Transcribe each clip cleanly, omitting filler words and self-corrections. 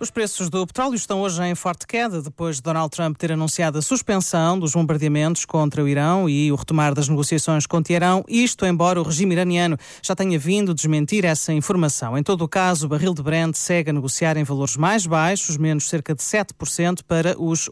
Os preços do petróleo estão hoje em forte queda depois de Donald Trump ter anunciado a suspensão dos bombardeamentos contra o Irão e o retomar das negociações com Teherão, isto embora o regime iraniano já tenha vindo desmentir essa informação. Em todo o caso, o barril de Brent segue a negociar em valores mais baixos, menos cerca de 7% para os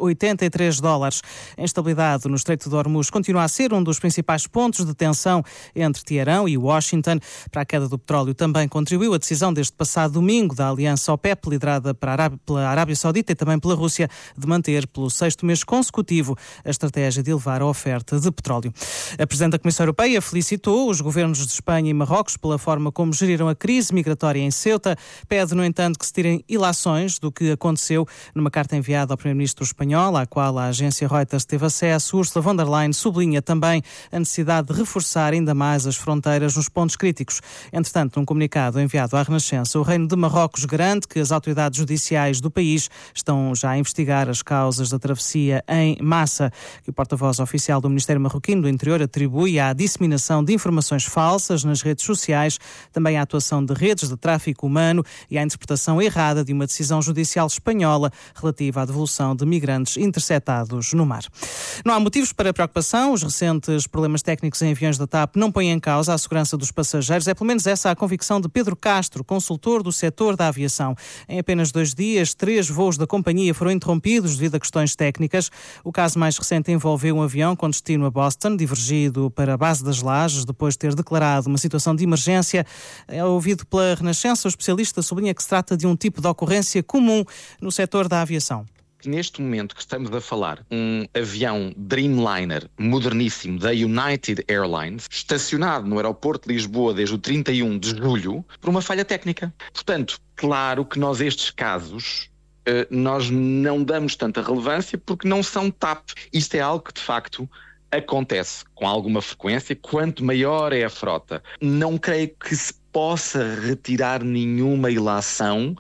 $83. A instabilidade no Estreito de Hormuz continua a ser um dos principais pontos de tensão entre Teherão e Washington. Para a queda do petróleo também contribuiu a decisão deste passado domingo da aliança OPEP, liderada pela Arábia Saudita e também pela Rússia, de manter pelo sexto mês consecutivo a estratégia de elevar a oferta de petróleo. A Presidente da Comissão Europeia felicitou os governos de Espanha e Marrocos pela forma como geriram a crise migratória em Ceuta. Pede, no entanto, que se tirem ilações do que aconteceu. Numa carta enviada ao Primeiro-Ministro espanhol, à qual a agência Reuters teve acesso, Ursula von der Leyen sublinha também a necessidade de reforçar ainda mais as fronteiras nos pontos críticos. Entretanto, num comunicado enviado à Renascença, o Reino de Marrocos garante que as autoridades judiciais do país estão já a investigar as causas da travessia em massa, que o porta-voz oficial do Ministério Marroquino do Interior atribui à disseminação de informações falsas nas redes sociais, também à atuação de redes de tráfico humano e à interpretação errada de uma decisão judicial espanhola relativa à devolução de migrantes interceptados no mar. Não há motivos para preocupação. Os recentes problemas técnicos em aviões da TAP não põem em causa a segurança dos passageiros. É pelo menos essa a convicção de Pedro Castro, consultor do setor da aviação. Em apenas 2 dias, 3 voos da companhia foram interrompidos devido a questões técnicas. O caso mais recente envolveu um avião com destino a Boston, divergido para a base das Lajes, depois de ter declarado uma situação de emergência. Ouvido pela Renascença, o especialista sublinha que se trata de um tipo de ocorrência comum no setor da aviação. Neste momento que estamos a falar, um avião Dreamliner moderníssimo da United Airlines, estacionado no aeroporto de Lisboa desde o 31 de julho, por uma falha técnica. Portanto, claro que nós estes casos, nós não damos tanta relevância porque não são TAP. Isto é algo que, de facto, acontece com alguma frequência, quanto maior é a frota. Não creio que se possa retirar nenhuma ilação,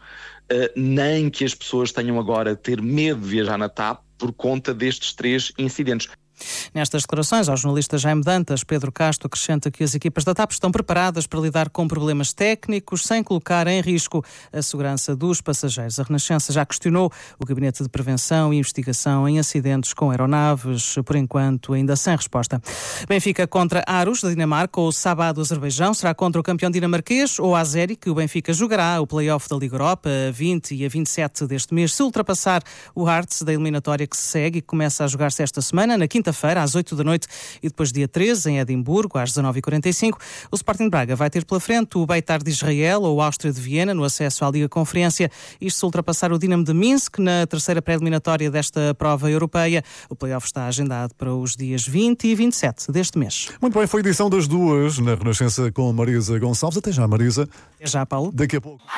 nem que as pessoas tenham agora de ter medo de viajar na TAP por conta destes 3 incidentes. Nestas declarações ao jornalista Jaime Dantas, Pedro Castro acrescenta que as equipas da TAP estão preparadas para lidar com problemas técnicos sem colocar em risco a segurança dos passageiros. A Renascença já questionou o Gabinete de Prevenção e Investigação em Acidentes com Aeronaves, por enquanto ainda sem resposta. Benfica contra Aarhus, da Dinamarca, ou Sabah, do Azerbaijão. Será contra o campeão dinamarquês ou Azeri, que o Benfica jogará o play-off da Liga Europa a 20 e a 27 deste mês, se ultrapassar o Hearts da eliminatória que se segue e que começa a jogar-se esta semana, na quinta-feira, às 8 da noite, e depois dia 13, em Edimburgo, às 19h45. O Sporting de Braga vai ter pela frente o Beitar de Israel ou o Áustria de Viena no acesso à Liga Conferência. Isto se ultrapassar o Dinamo de Minsk na terceira pré-eliminatória desta prova europeia. O play-off está agendado para os dias 20 e 27 deste mês. Muito bem, foi a edição das 2 na Renascença com Marisa Gonçalves. Até já, Marisa. Até já, Paulo. Daqui a pouco.